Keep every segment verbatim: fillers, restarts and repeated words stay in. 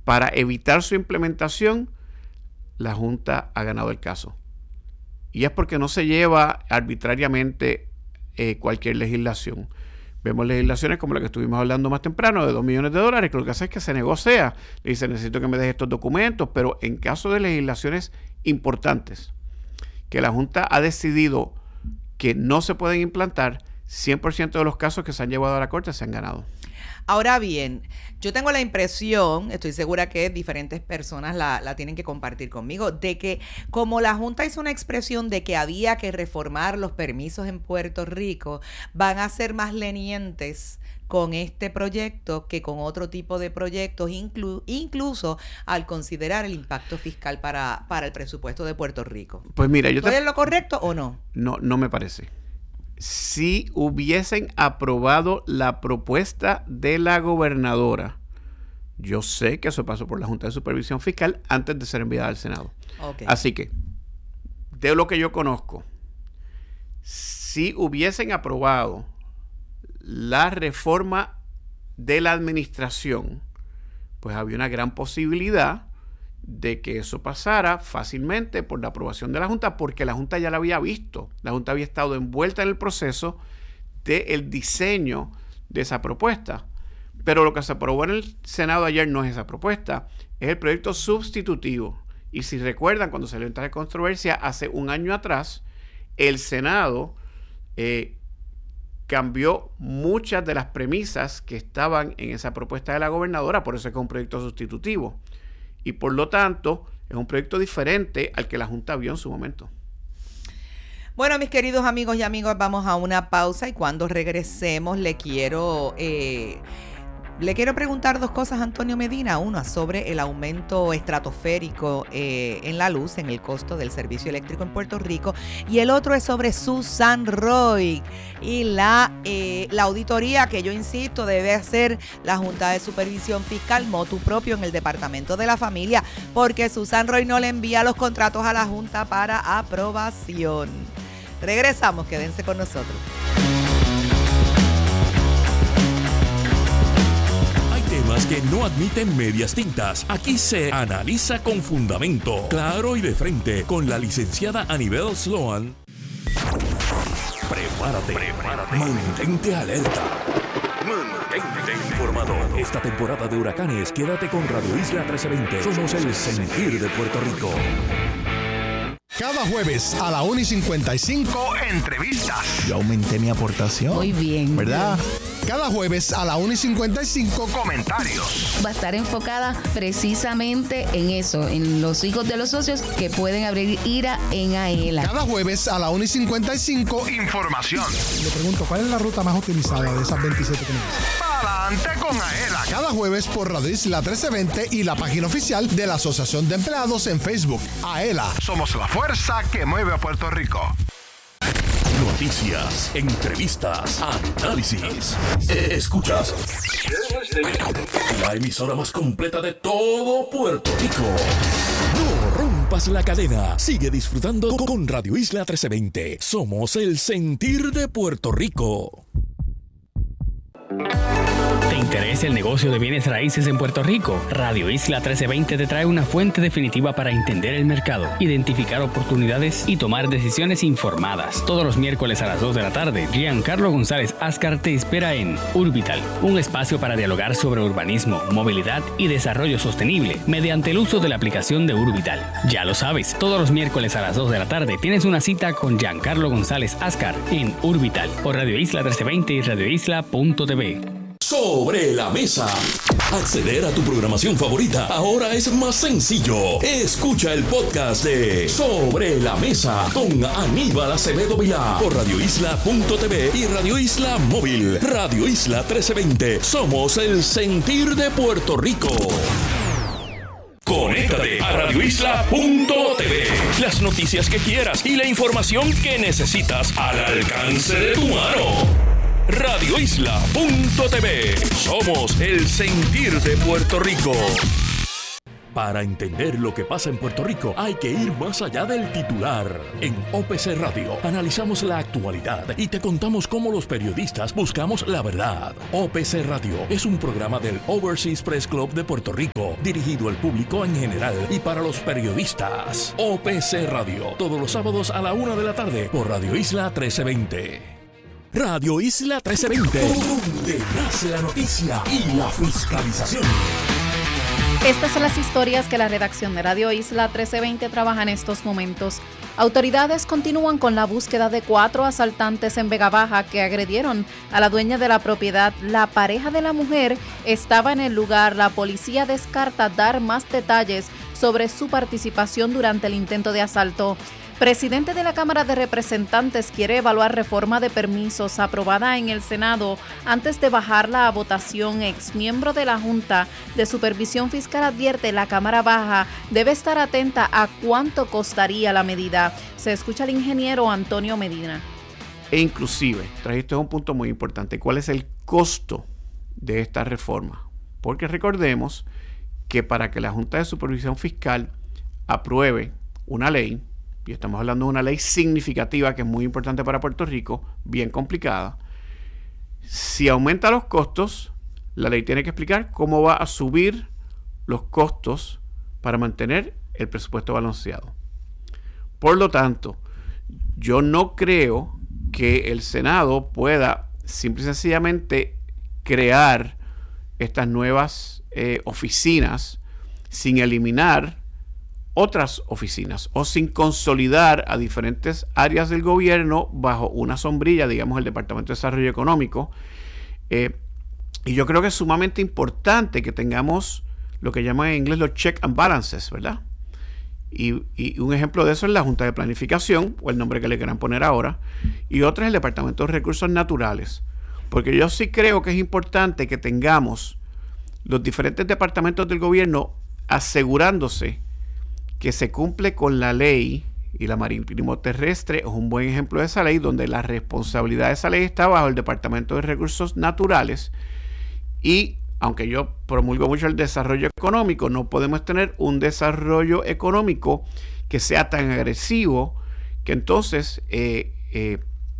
para evitar su implementación, la Junta ha ganado el caso. Y es porque no se lleva arbitrariamente eh, cualquier legislación. Vemos legislaciones como la que estuvimos hablando más temprano, de dos millones de dólares, que lo que hace es que se negocia. Le dice, necesito que me dejes estos documentos, pero en caso de legislaciones importantes, que la Junta ha decidido que no se pueden implantar, cien por ciento de los casos que se han llevado a la Corte se han ganado. Ahora bien, yo tengo la impresión, estoy segura que diferentes personas la, la tienen que compartir conmigo, de que como la Junta hizo una expresión de que había que reformar los permisos en Puerto Rico, van a ser más lenientes con este proyecto que con otro tipo de proyectos, inclu- incluso al considerar el impacto fiscal para, para el presupuesto de Puerto Rico. Pues mira, yo te... ¿Estoy en lo correcto o no? No, no me parece. Si hubiesen aprobado la propuesta de la gobernadora, yo sé que eso pasó por la Junta de Supervisión Fiscal antes de ser enviada al Senado. Okay. Así que, de lo que yo conozco, si hubiesen aprobado la reforma de la administración, pues había una gran posibilidad de que eso pasara fácilmente por la aprobación de la Junta, porque la Junta ya la había visto. La Junta había estado envuelta en el proceso del diseño de esa propuesta. Pero lo que se aprobó en el Senado ayer no es esa propuesta, es el proyecto sustitutivo. Y si recuerdan, cuando salió esta controversia hace un año atrás, el Senado eh, cambió muchas de las premisas que estaban en esa propuesta de la gobernadora, por eso es que es un proyecto sustitutivo. Y por lo tanto, es un proyecto diferente al que la Junta vio en su momento. Bueno, mis queridos amigos y amigas, vamos a una pausa y cuando regresemos le quiero... Eh, Le quiero preguntar dos cosas a Antonio Medina. Una sobre el aumento estratosférico eh, en la luz, en el costo del servicio eléctrico en Puerto Rico. Y el otro es sobre Susan Roy y la, eh, la auditoría que yo insisto debe hacer la Junta de Supervisión Fiscal motu propio en el Departamento de la Familia, porque Susan Roy no le envía los contratos a la Junta para aprobación. Regresamos, quédense con nosotros. Temas que no admiten medias tintas. Aquí se analiza con fundamento, claro y de frente, con la licenciada Anibel Sloan. Prepárate, prepárate. Mantente alerta. Mantente informado. Esta temporada de huracanes, quédate con Radio Isla trece veinte. Somos el sentir de Puerto Rico. Cada jueves a la una y cincuenta y cinco, entrevistas. Yo aumenté mi aportación. Muy bien. ¿Verdad? Cada jueves a la una y cincuenta y cinco, comentarios. Va a estar enfocada precisamente en eso, en los hijos de los socios que pueden abrir ira en AELA. Cada jueves a la una y cincuenta y cinco, información. Le pregunto, ¿cuál es la ruta más utilizada de esas veintisiete que me dicen? Pa'lante con AELA. Cada jueves por Radio Isla trece veinte y la página oficial de la Asociación de Empleados en Facebook. AELA. Somos la fuerza que mueve a Puerto Rico. Noticias, entrevistas, análisis. Escuchas la emisora más completa de todo Puerto Rico. No rompas la cadena. Sigue disfrutando con Radio Isla trece veinte. Somos el sentir de Puerto Rico. ¿Te interesa el negocio de bienes raíces en Puerto Rico? Radio Isla trece veinte te trae una fuente definitiva para entender el mercado, identificar oportunidades y tomar decisiones informadas. Todos los miércoles a las dos de la tarde, Giancarlo González Ascar te espera en Urbital, un espacio para dialogar sobre urbanismo, movilidad y desarrollo sostenible mediante el uso de la aplicación de Urbital. Ya lo sabes, todos los miércoles a las dos de la tarde tienes una cita con Giancarlo González Ascar en Urbital por Radio Isla trece veinte y radio isla punto t v. Sobre la mesa. Acceder a tu programación favorita ahora es más sencillo. Escucha el podcast de Sobre la Mesa con Aníbal Acevedo Vilá por radio isla punto t v y Radio Isla Móvil. Radio Isla trece veinte. Somos el sentir de Puerto Rico. Conéctate a radio isla punto t v. Las noticias que quieras y la información que necesitas al alcance de tu mano. radio isla punto t v. Somos el sentir de Puerto Rico. Para entender lo que pasa en Puerto Rico hay que ir más allá del titular. En O P C Radio analizamos la actualidad y te contamos cómo los periodistas buscamos la verdad. O P C Radio es un programa del Overseas Press Club de Puerto Rico, dirigido al público en general y para los periodistas. O P C Radio, todos los sábados a la una de la tarde por Radio Isla trece veinte. Radio Isla trece veinte, donde nace la noticia y la fiscalización. Estas son las historias que la redacción de Radio Isla trece veinte trabaja en estos momentos. Autoridades continúan con la búsqueda de cuatro asaltantes en Vega Baja que agredieron a la dueña de la propiedad. La pareja de la mujer estaba en el lugar. La policía descarta dar más detalles sobre su participación durante el intento de asalto. Presidente de la Cámara de Representantes quiere evaluar reforma de permisos aprobada en el Senado antes de bajarla a votación. Exmiembro de la Junta de Supervisión Fiscal advierte la Cámara Baja debe estar atenta a cuánto costaría la medida. Se escucha al ingeniero Antonio Medina. E inclusive, trajiste un punto muy importante. ¿Cuál es el costo de esta reforma? Porque recordemos que para que la Junta de Supervisión Fiscal apruebe una ley, y estamos hablando de una ley significativa que es muy importante para Puerto Rico, bien complicada, si aumenta los costos, la ley tiene que explicar cómo va a subir los costos para mantener el presupuesto balanceado. Por lo tanto, yo no creo que el Senado pueda simple y sencillamente crear estas nuevas eh, oficinas sin eliminar otras oficinas o sin consolidar a diferentes áreas del gobierno bajo una sombrilla, digamos el Departamento de Desarrollo Económico. Eh, y yo creo que es sumamente importante que tengamos lo que llaman en inglés los check and balances, ¿verdad? Y, y un ejemplo de eso es la Junta de Planificación, o el nombre que le quieran poner ahora, y otro es el Departamento de Recursos Naturales. Porque yo sí creo que es importante que tengamos los diferentes departamentos del gobierno asegurándose que se cumple con la ley, y la marítimo terrestre es un buen ejemplo de esa ley, donde la responsabilidad de esa ley está bajo el Departamento de Recursos Naturales. Y aunque yo promulgo mucho el desarrollo económico, no podemos tener un desarrollo económico que sea tan agresivo que entonces eh, eh,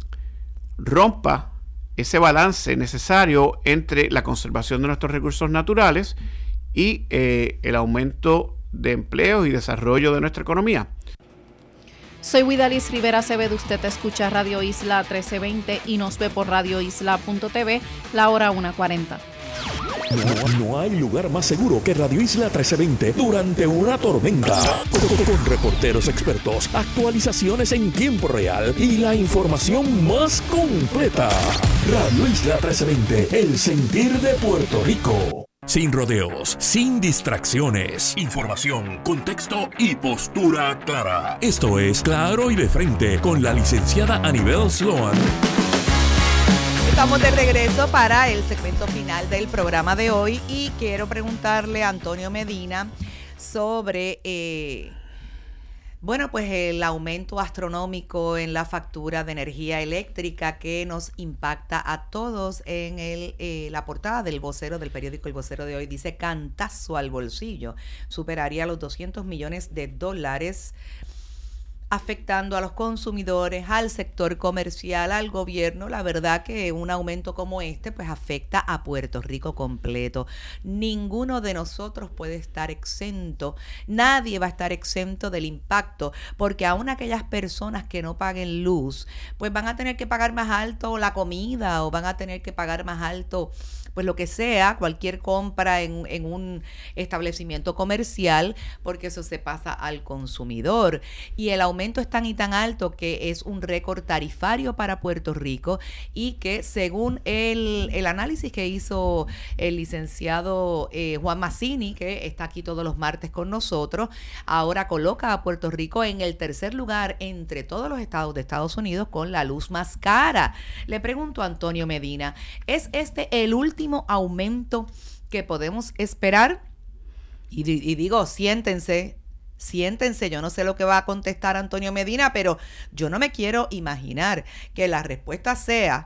rompa ese balance necesario entre la conservación de nuestros recursos naturales y eh, el aumento de empleos y desarrollo de nuestra economía. Soy Widalis Rivera Acevedo, usted escucha Radio Isla trece veinte y nos ve por radio isla punto t v, la hora una cuarenta. No, no hay lugar más seguro que Radio Isla trece veinte durante una tormenta. Con, con reporteros expertos, actualizaciones en tiempo real y la información más completa. Radio Isla trece veinte, el sentir de Puerto Rico. Sin rodeos, sin distracciones. Información, contexto y postura clara. Esto es Claro y de Frente con la licenciada Anibel Sloan. Estamos de regreso para el segmento final del programa de hoy y quiero preguntarle a Antonio Medina sobre... Eh, Bueno, pues el aumento astronómico en la factura de energía eléctrica que nos impacta a todos. En el, eh, la portada del vocero del periódico El Vocero de hoy dice: cantazo al bolsillo, superaría los doscientos millones de dólares, afectando a los consumidores, al sector comercial, al gobierno. La verdad que un aumento como este pues afecta a Puerto Rico completo. Ninguno de nosotros puede estar exento, nadie va a estar exento del impacto, porque aún aquellas personas que no paguen luz, pues van a tener que pagar más alto la comida o van a tener que pagar más alto pues lo que sea, cualquier compra en, en un establecimiento comercial, porque eso se pasa al consumidor. Y el aumento es tan y tan alto que es un récord tarifario para Puerto Rico y que según el, el análisis que hizo el licenciado eh, Juan Mazzini, que está aquí todos los martes con nosotros, ahora coloca a Puerto Rico en el tercer lugar entre todos los estados de Estados Unidos con la luz más cara. Le pregunto a Antonio Medina, ¿es este el último aumento que podemos esperar? Y, y digo, siéntense, siéntense, yo no sé lo que va a contestar Antonio Medina, pero yo no me quiero imaginar que la respuesta sea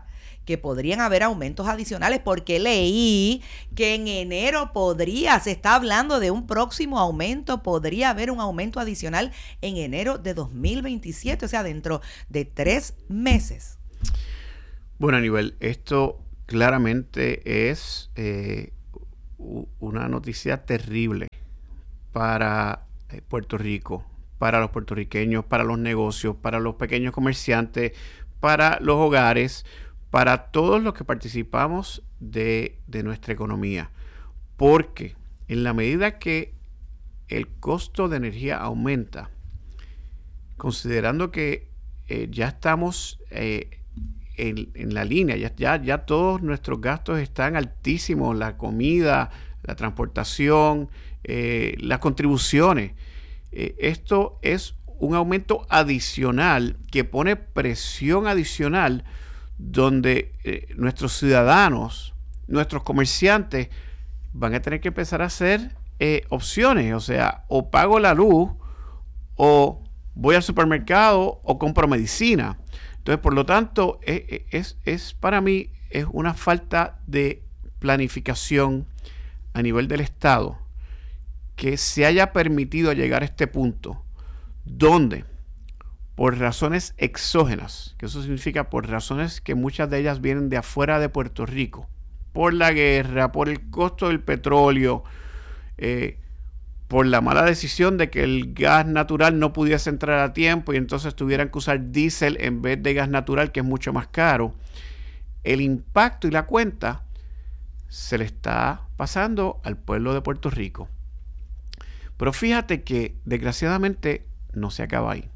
que podrían haber aumentos adicionales, porque leí que en enero podría, se está hablando de un próximo aumento, podría haber un aumento adicional en enero de dos mil veintisiete, o sea, dentro de tres meses. Bueno, Aníbal, esto claramente es eh, una noticia terrible para Puerto Rico, para los puertorriqueños, para los negocios, para los pequeños comerciantes, para los hogares, para todos los que participamos de, de nuestra economía. Porque en la medida que el costo de energía aumenta, considerando que eh, ya estamos eh, en, en la línea, ya, ya, ya todos nuestros gastos están altísimos, la comida, la transportación, eh, las contribuciones. Eh, esto es un aumento adicional que pone presión adicional donde eh, nuestros ciudadanos, nuestros comerciantes van a tener que empezar a hacer eh, opciones, o sea, o pago la luz o voy al supermercado o compro medicina. Entonces, por lo tanto, es, es, es para mí es una falta de planificación a nivel del Estado que se haya permitido llegar a este punto donde por razones exógenas, que eso significa por razones que muchas de ellas vienen de afuera de Puerto Rico, por la guerra, por el costo del petróleo, eh, por la mala decisión de que el gas natural no pudiese entrar a tiempo y entonces tuvieran que usar diésel en vez de gas natural, que es mucho más caro, el impacto y la cuenta se le está pasando al pueblo de Puerto Rico. Pero fíjate que desgraciadamente no se acaba ahí.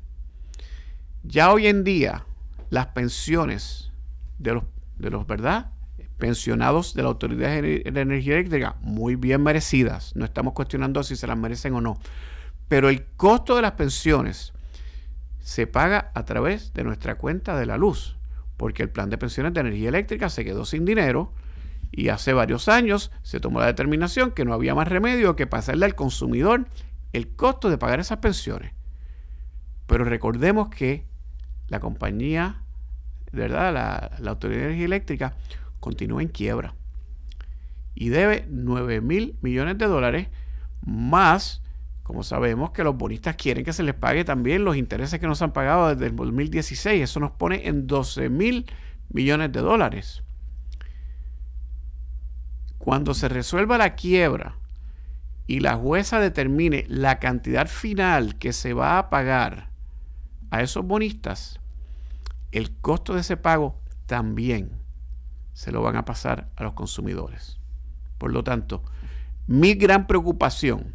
Ya hoy en día las pensiones de los, de los ¿verdad? pensionados de la Autoridad de Energía Eléctrica, muy bien merecidas, no estamos cuestionando si se las merecen o no, pero el costo de las pensiones se paga a través de nuestra cuenta de la luz, porque el plan de pensiones de energía eléctrica se quedó sin dinero y hace varios años se tomó la determinación que no había más remedio que pasarle al consumidor el costo de pagar esas pensiones. Pero recordemos que la compañía, ¿verdad? La, la Autoridad de Energía Eléctrica continúa en quiebra y debe nueve mil millones de dólares más, como sabemos que los bonistas quieren que se les pague también los intereses que nos han pagado desde el dos mil dieciséis. Eso nos pone en doce mil millones de dólares. Cuando se resuelva la quiebra y la jueza determine la cantidad final que se va a pagar a esos bonistas, el costo de ese pago también se lo van a pasar a los consumidores. Por lo tanto, mi gran preocupación,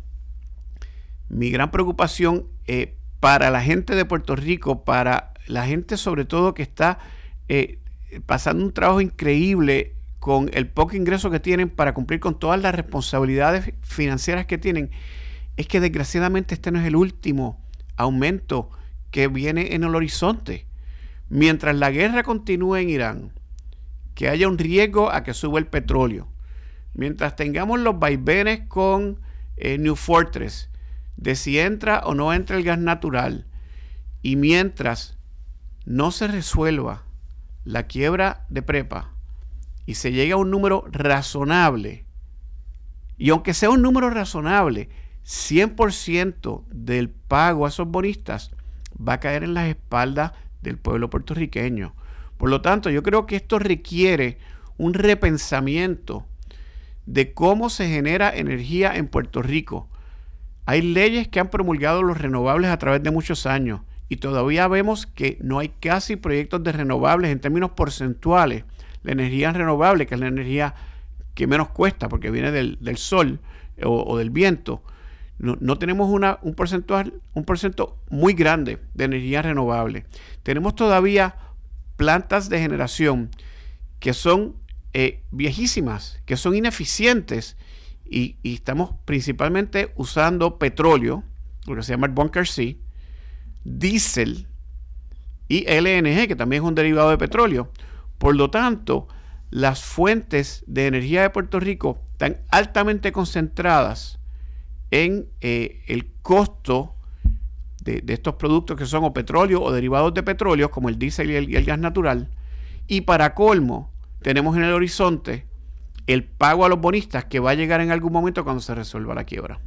mi gran preocupación eh, para la gente de Puerto Rico, para la gente sobre todo que está eh, pasando un trabajo increíble con el poco ingreso que tienen para cumplir con todas las responsabilidades financieras que tienen, es que desgraciadamente este no es el último aumento que viene en el horizonte. Mientras la guerra continúe en Irán, que haya un riesgo a que suba el petróleo, mientras tengamos los vaivenes con eh, New Fortress, de si entra o no entra el gas natural, y mientras no se resuelva la quiebra de Prepa y se llegue a un número razonable, y aunque sea un número razonable, cien por ciento del pago a esos bonistas va a caer en las espaldas del pueblo puertorriqueño. Por lo tanto, yo creo que esto requiere un repensamiento de cómo se genera energía en Puerto Rico. Hay leyes que han promulgado los renovables a través de muchos años y todavía vemos que no hay casi proyectos de renovables en términos porcentuales. La energía renovable, que es la energía que menos cuesta porque viene del, del sol o, o del viento, no, no tenemos una, un porcentual, un porcentaje muy grande de energía renovable. Tenemos todavía plantas de generación que son eh, viejísimas, que son ineficientes y, y estamos principalmente usando petróleo, lo que se llama el bunker C, diésel y L N G, que también es un derivado de petróleo. Por lo tanto, las fuentes de energía de Puerto Rico están altamente concentradas en eh, el costo de, de estos productos que son o petróleo o derivados de petróleo, como el diésel y el, y el gas natural. Y para colmo, tenemos en el horizonte el pago a los bonistas que va a llegar en algún momento cuando se resuelva la quiebra.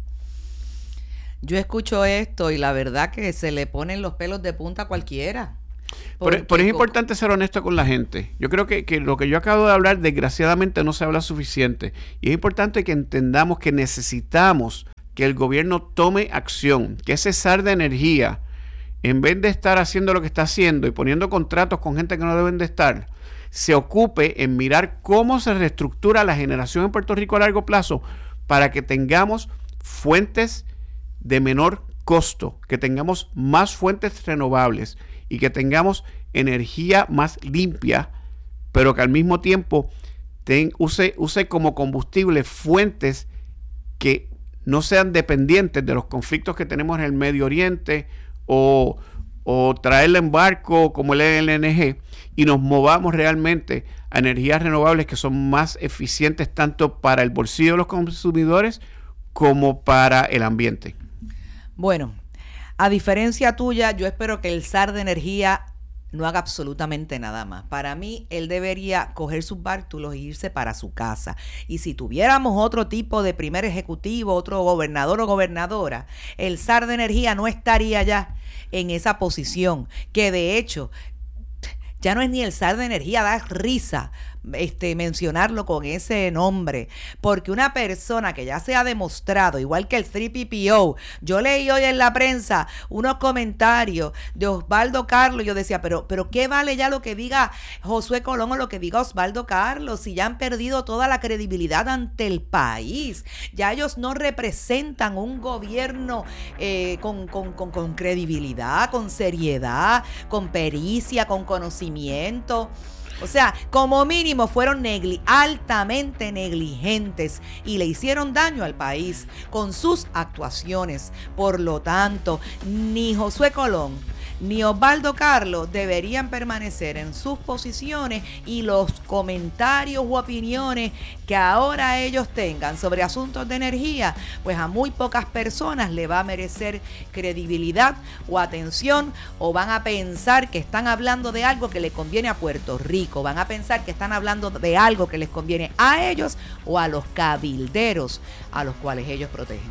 Yo escucho esto y la verdad que se le ponen los pelos de punta a cualquiera. Por, por es importante ser honesto con la gente. Yo creo que, que lo que yo acabo de hablar, desgraciadamente, no se habla suficiente. Y es importante que entendamos que necesitamos que el gobierno tome acción, que ese S A R de energía, en vez de estar haciendo lo que está haciendo y poniendo contratos con gente que no deben de estar, se ocupe en mirar cómo se reestructura la generación en Puerto Rico a largo plazo para que tengamos fuentes de menor costo, que tengamos más fuentes renovables y que tengamos energía más limpia, pero que al mismo tiempo ten, use, use como combustible fuentes que no sean dependientes de los conflictos que tenemos en el Medio Oriente o, o traerla en barco como el L N G, y nos movamos realmente a energías renovables que son más eficientes tanto para el bolsillo de los consumidores como para el ambiente. Bueno, a diferencia tuya, yo espero que el S A R de energía no haga absolutamente nada más. Para mí, él debería coger sus bártulos e irse para su casa. Y si tuviéramos otro tipo de primer ejecutivo, otro gobernador o gobernadora, el S A R de energía no estaría ya en esa posición, que de hecho ya no es ni el S A R de energía, da risa este, mencionarlo con ese nombre, porque una persona que ya se ha demostrado, igual que el tres P P O, yo leí hoy en la prensa unos comentarios de Osvaldo Carlos, yo decía, pero, pero ¿qué vale ya lo que diga Josué Colón o lo que diga Osvaldo Carlos, si ya han perdido toda la credibilidad ante el país? Ya ellos no representan un gobierno eh, con, con, con, con credibilidad, con seriedad, con pericia, con conocimiento. O sea, como mínimo fueron negli- altamente negligentes y le hicieron daño al país con sus actuaciones. Por lo tanto, ni Josué Colón ni Osvaldo Carlos deberían permanecer en sus posiciones, y los comentarios u opiniones que ahora ellos tengan sobre asuntos de energía, pues a muy pocas personas le va a merecer credibilidad o atención, o van a pensar que están hablando de algo que le conviene a Puerto Rico, van a pensar que están hablando de algo que les conviene a ellos o a los cabilderos a los cuales ellos protegen.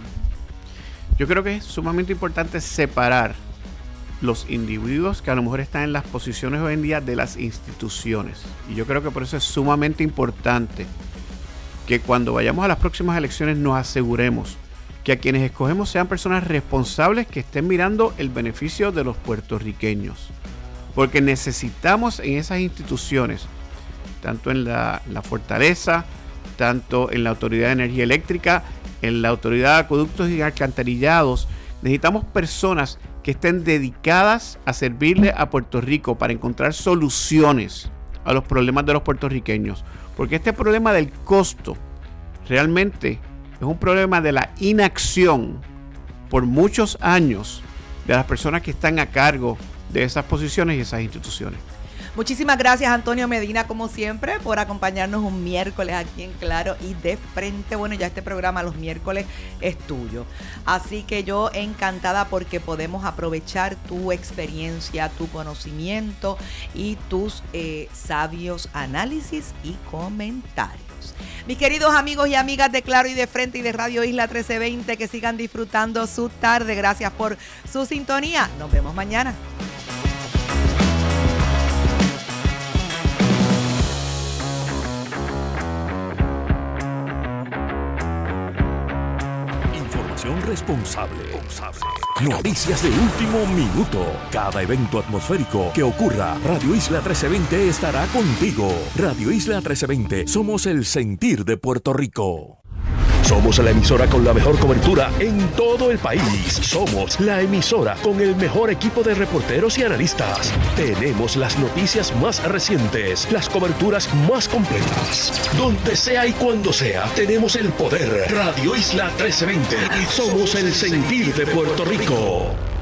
Yo creo que es sumamente importante separar los individuos que a lo mejor están en las posiciones hoy en día de las instituciones. Y yo creo que por eso es sumamente importante que cuando vayamos a las próximas elecciones nos aseguremos que a quienes escogemos sean personas responsables que estén mirando el beneficio de los puertorriqueños. Porque necesitamos en esas instituciones, tanto en la, la Fortaleza, tanto en la Autoridad de Energía Eléctrica, en la Autoridad de Acueductos y Alcantarillados, necesitamos personas que estén dedicadas a servirle a Puerto Rico para encontrar soluciones a los problemas de los puertorriqueños. Porque este problema del costo realmente es un problema de la inacción por muchos años de las personas que están a cargo de esas posiciones y esas instituciones. Muchísimas gracias, Antonio Medina, como siempre, por acompañarnos un miércoles aquí en Claro y de Frente. Bueno, ya este programa los miércoles es tuyo. Así que yo encantada porque podemos aprovechar tu experiencia, tu conocimiento y tus eh, sabios análisis y comentarios. Mis queridos amigos y amigas de Claro y de Frente y de Radio Isla trece veinte, que sigan disfrutando su tarde. Gracias por su sintonía. Nos vemos mañana. Responsable. Noticias de último minuto. Cada evento atmosférico que ocurra, Radio Isla trece veinte estará contigo. Radio Isla trece veinte, somos el sentir de Puerto Rico. Somos la emisora con la mejor cobertura en todo el país. Somos la emisora con el mejor equipo de reporteros y analistas. Tenemos las noticias más recientes, las coberturas más completas. Donde sea y cuando sea, tenemos el poder. Radio Isla trece veinte. Somos el sentir de Puerto Rico.